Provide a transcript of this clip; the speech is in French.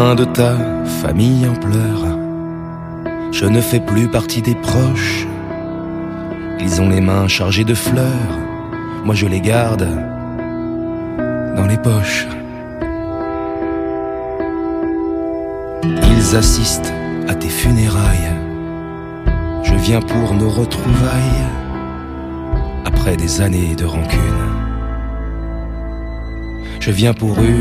loin de ta famille en pleurs. Je ne fais plus partie des proches. Ils ont les mains chargées de fleurs. Moi je les garde dans les poches. Ils assistent à tes funérailles. Je viens pour nos retrouvailles. Après des années de rancune, je viens pour eux.